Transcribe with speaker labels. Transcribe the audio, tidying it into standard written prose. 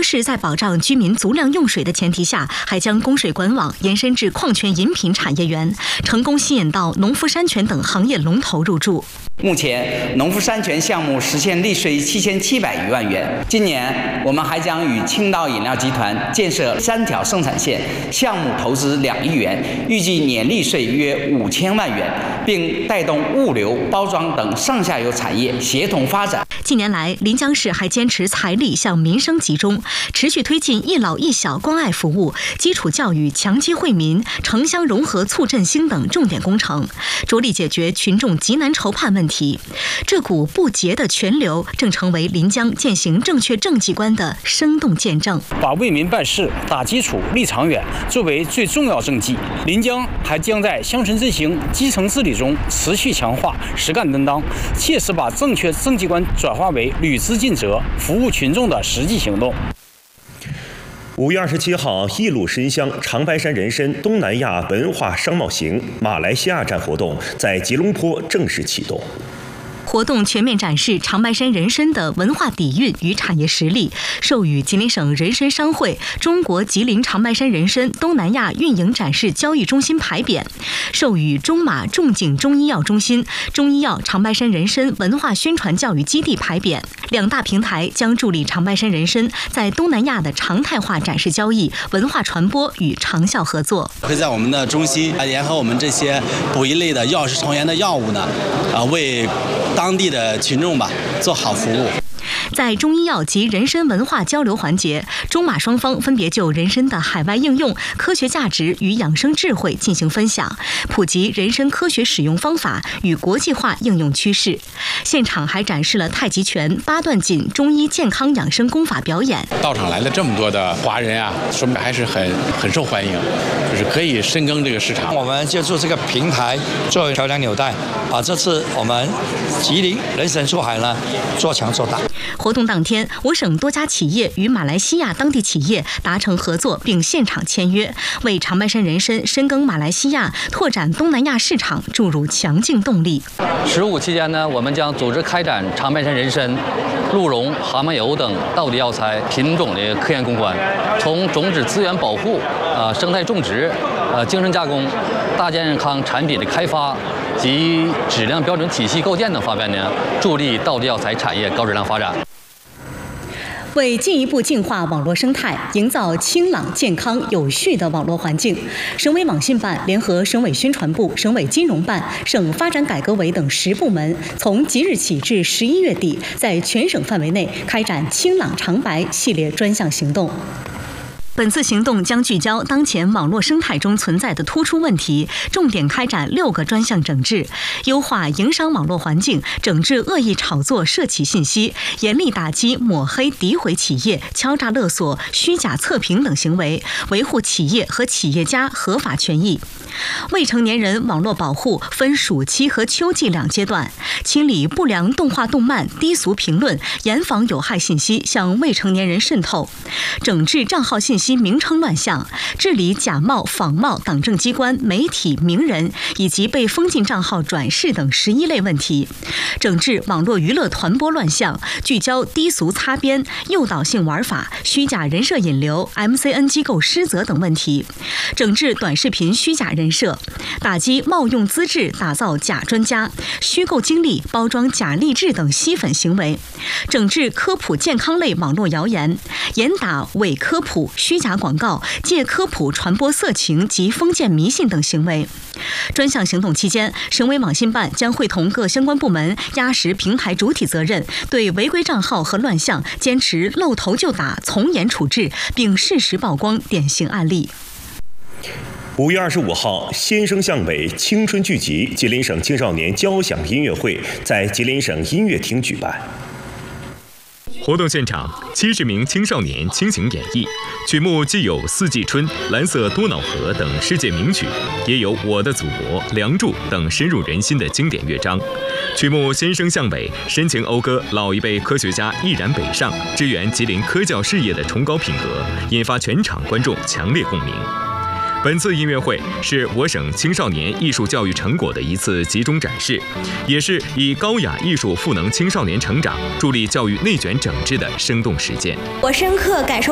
Speaker 1: 江市在保障居民足量用水的前提下，还将供水管网延伸至矿泉饮品产业园，成功吸引到农夫山泉等行业龙头入驻。
Speaker 2: 目前，农夫山泉项目实现利税7700余万元。今年，我们还将与青岛饮料集团建设3条生产线，项目投资2亿元，预计年利税约5000万元，并带动物流、包装等上下游产业协同发展。
Speaker 1: 近年来，临江市还坚持财力向民生集中，持续推进一老一小关爱服务、基础教育强基惠民、城乡融合促振兴等重点工程，着力解决群众急难愁盼问题。这股不竭的泉流，正成为临江践行正确政绩观的生动见证。
Speaker 3: 把为民办事、打基础、立长远作为最重要政绩，临江还将在乡村振兴、基层治理中持续强化实干担当，切实把正确政绩观转化为履职尽责、服务群众的实际行动。
Speaker 4: 5月27号，一路深乡长白山人参东南亚文化商贸行马来西亚站活动在吉隆坡正式启动。
Speaker 1: 活动全面展示长白山人参的文化底蕴与产业实力，授予吉林省人参商会中国吉林长白山人参东南亚运营展示交易中心牌匾，授予中马仲景中医药中心中医药长白山人参文化宣传教育基地牌匾。两大平台将助力长白山人参在东南亚的常态化展示交易、文化传播与长效合作。
Speaker 5: 会在我们的中心联合我们这些补益类的药食同源的药物呢，为当地的群众吧做好服务。
Speaker 1: 在中医药及人参文化交流环节，中马双方分别就人参的海外应用、科学价值与养生智慧进行分享，普及人参科学使用方法与国际化应用趋势。现场还展示了太极拳、八段锦中医健康养生功法表演。
Speaker 6: 到场来了这么多的华人啊，说明还是很受欢迎，就是可以深耕这个市场。
Speaker 7: 我们借助这个平台作为桥梁纽带这次我们吉林人参出海呢，做强做大。
Speaker 1: 活动当天，我省多家企业与马来西亚当地企业达成合作，并现场签约，为长白山人参深耕马来西亚、拓展东南亚市场注入强劲动力。
Speaker 8: 15期间呢，我们将组织开展长白山人参、鹿茸、蛤蟆油等道地药材品种的科研攻关，从种子资源保护、生态种植、精神加工、大健康产品的开发及质量标准体系构建等方面呢，助力道地药材产业高质量发展。
Speaker 1: 为进一步净化网络生态，营造清朗、健康、有序的网络环境，省委网信办联合省委宣传部、省委金融办、省发展改革委等10部门，从即日起至11月底，在全省范围内开展清朗长白系列专项行动。本次行动将聚焦当前网络生态中存在的突出问题，重点开展6个专项整治，优化营商网络环境，整治恶意炒作涉企信息，严厉打击抹黑诋毁企业、敲诈勒索、虚假测评等行为，维护企业和企业家合法权益。未成年人网络保护分暑期和秋季2阶段，清理不良动画动漫、低俗评论，严防有害信息向未成年人渗透，整治账号信息名称乱象，治理假冒、仿冒党政机关、媒体、名人以及被封禁账号转世等11类问题，整治网络娱乐团播乱象，聚焦低俗擦边、诱导性玩法、虚假人设引流、MCN 机构失责等问题，整治短视频虚假人设，打击冒用资质打造假专家、虚构经历包装假励志等吸粉行为，整治科普健康类网络谣言，严打伪科普、虚假广告、借科普传播色情及封建迷信等行为。专项行动期间，省委网信办将会同各相关部门压实平台主体责任，对违规账号和乱象坚持露头就打、从严处置，并适时曝光典型案例。
Speaker 4: 5月25号，先生巷尾青春聚集吉林省青少年交响音乐会在吉林省音乐厅举办。
Speaker 9: 活动现场，70名青少年倾情演绎，曲目既有《四季春》《蓝色多瑙河》等世界名曲，也有《我的祖国》《梁祝》等深入人心的经典乐章。曲目《先生巷尾》深情讴歌老一辈科学家毅然北上，支援吉林科教事业的崇高品格，引发全场观众强烈共鸣。本次音乐会是我省青少年艺术教育成果的一次集中展示，也是以高雅艺术赋能青少年成长、助力教育内卷整治的生动实践。
Speaker 10: 我深刻感受